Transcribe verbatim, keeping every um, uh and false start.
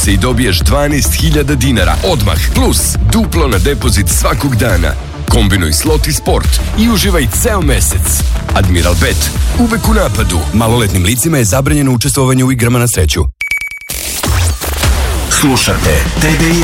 se i dobiješ dvanaest hiljada dinara odmah, plus duplo na depozit svakog dana. Kombinuj slot i sport i uživaj ceo mesec. Admiral Bet, uvek u napadu. Maloletnim licima je zabranjeno učestvovanje u igrama na sreću. Slušate T D